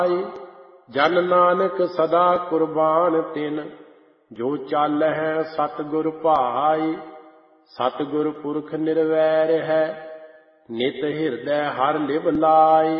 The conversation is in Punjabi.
ਜਨ ਨਾਨਕ ਸਦਾ ਕੁਰਬਾਨ ਤਿਨ, ਜੋ ਚਾਲਹਿ ਸਤਿਗੁਰ ਭਾਈ। ਸਤਿਗੁਰ ਪੁਰਖ ਨਿਰਵੈਰ ਹੈ, ਨਿਤ ਹਿਰਦੈ ਹਰਿ ਲਿਵ ਲਾਈ।